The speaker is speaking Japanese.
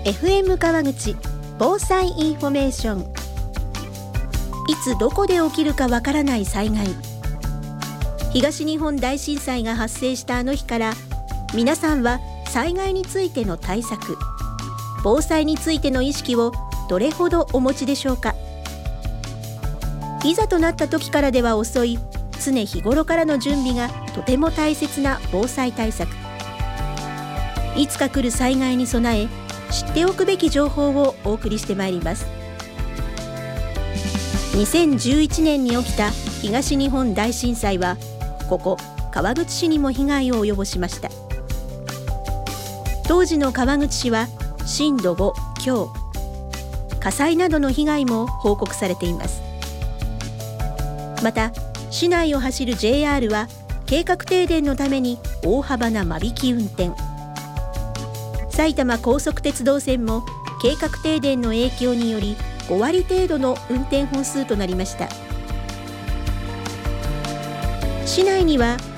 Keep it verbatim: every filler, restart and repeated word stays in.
エフエム 川口防災インフォメーション。いつどこで起きるかわからない災害。東日本大震災が発生したあの日から、皆さんは災害についての対策、防災についての意識をどれほどお持ちでしょうか。いざとなった時からでは遅い、常日頃からの準備がとても大切な防災対策。いつか来る災害に備え、知っておくべき情報をお送りしてまいります。にせんじゅういちねんに起きた東日本大震災は、ここ川口市にも被害を及ぼしました。当時の川口市は震度ご強、火災などの被害も報告されています。また市内を走る ジェイアール は計画停電のために大幅な間引き運転。埼玉高速鉄道線も計画停電の影響によりごわり程度の運転本数となりました。市内には